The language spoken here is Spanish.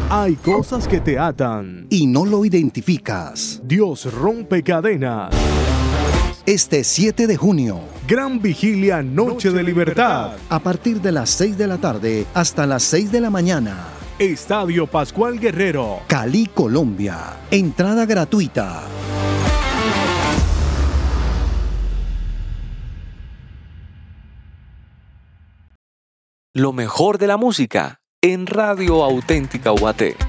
Hay cosas que te atan y no lo identificas. Dios rompe cadenas. Este 7 de junio, Gran Vigilia, Noche de Libertad. a partir de las 6 de la tarde hasta las 6 de la mañana. Estadio Pascual Guerrero, Cali, Colombia. Entrada gratuita. Lo mejor de la música en Radio Auténtica UAT.